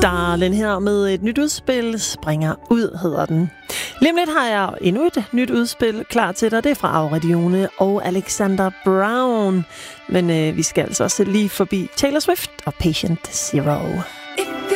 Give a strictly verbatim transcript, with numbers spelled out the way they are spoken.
Darlene her med et nyt udspil. Springer ud, hedder den. Lige om lidt har jeg endnu et nyt udspil klar til dig. Det er fra Aura Dione og Alexander Brown. Men øh, vi skal altså også lige forbi Taylor Swift og Patient Zero.